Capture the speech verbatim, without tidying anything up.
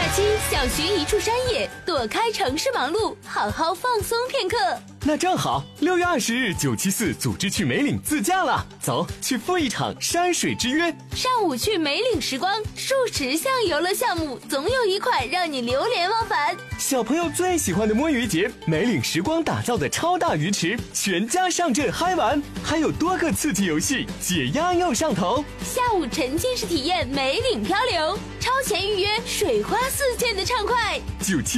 期想寻一处山野，躲开城市忙碌，好好放松片刻。 那正好，六月二十日九七四组织去梅岭自驾了，走，去赴一场山水之约。 上午去梅岭时光，数十项游乐项目，总有一款让你流连忘返。 小朋友最喜欢的摸鱼节，梅岭时光打造的超大鱼池，全家上阵嗨玩，还有多个刺激游戏，解压又上头。 下午沉浸式体验梅岭漂流，超前预约，水花四溅的畅快。 九七。